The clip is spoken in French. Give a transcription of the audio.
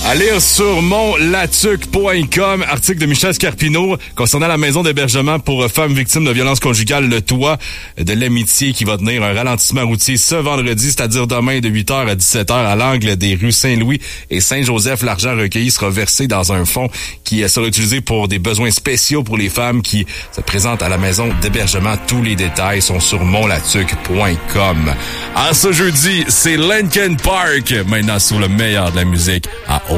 À lire sur monlatuc.com, article de Michel Scarpino concernant la maison d'hébergement pour femmes victimes de violences conjugales, le Toit de l'Amitié, qui va tenir un ralentissement routier ce vendredi, c'est-à-dire demain de 8h à 17h à l'angle des rues Saint-Louis et Saint-Joseph. L'argent recueilli sera versé dans un fonds qui sera utilisé pour des besoins spéciaux pour les femmes qui se présentent à la maison d'hébergement. Tous les détails sont sur monlatuc.com. En ce jeudi, c'est Linkin Park, maintenant sur le meilleur de la musique à